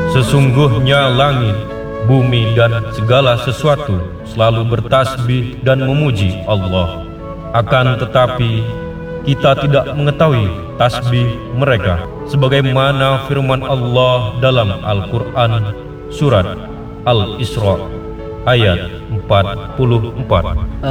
Sesungguhnya langit, bumi dan segala sesuatu selalu bertasbih dan memuji Allah. Akan tetapi kita tidak mengetahui tasbih mereka, sebagaimana firman Allah dalam Al-Quran surat Al-Isra ayat 44.